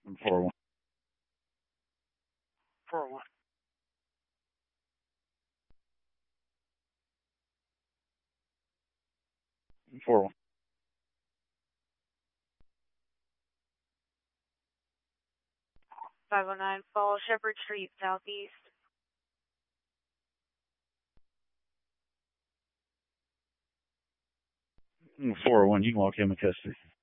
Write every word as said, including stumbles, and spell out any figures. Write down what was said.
four one. four one. four one. five oh nine Fall Shepherd Street, Southeast. four one. You can walk in with custody.